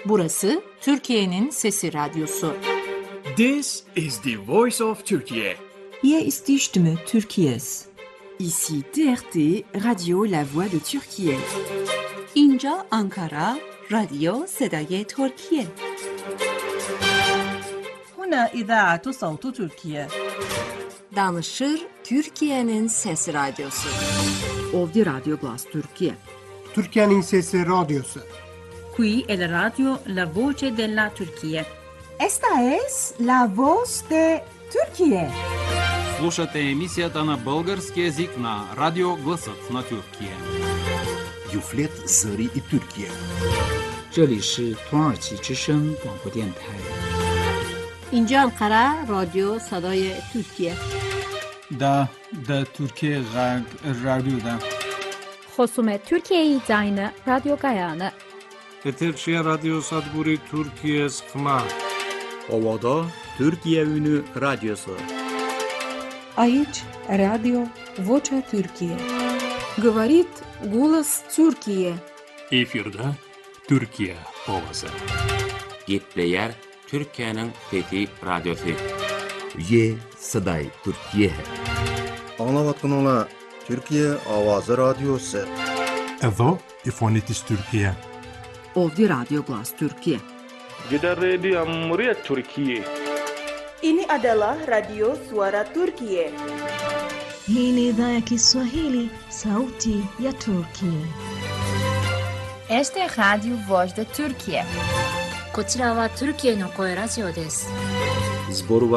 Burası Türkiye'nin Sesi Radyosu. This is the voice of Turkey. Hier ist die Stimme Türkiye's. Ici TRT, Radio La Voix de Türkiye. اینجا آنکارا، رادیو صدای ترکیه. هنا إذاعة صوت تركيا. Danışır Türkiye'nin Sesi Radyosu. Ovdje Radio Glas Türkiye. Türkiye'nin Sesi Radyosu. Qui è la radio La Voce della Turchia. Esta es La Voz de Türkiye. Слушате емисията на български език на Радио Гласът на Türkiye. Юфлет Зари и Türkiye. 这里是土耳其之声广播电台。 اینجا انقره رادیو صدای ترکیه. دا ترکیه رادیو خصوم ترکیه زاین رادیو گایانه. Eterşehir Radyo Sadguri Türkiye Sıkma. Ovada Türkiye Ünü Radyosu. Aici Radio Vocea Türkiye. Говорит голос Türkiye. Efirde Türkiye Ovası. Gitleyer Türkiye'nin Fethi Radyosu. Ye Saday Türkiye. Anlavatkanlar Türkiye Avazı Radyosu. Evo İfonitis Türkiye. Ovdje Radio Glas Türkiye. Gidan Radio Muryat Türkiye. Ini adalah Radio Suara Turkiye. Hii ni idhaa ya Kiswahili, Sauti ya Turkiye. Este Radio Voz de Turkiye. こちらはトルキエの声ラジオです。 Zboru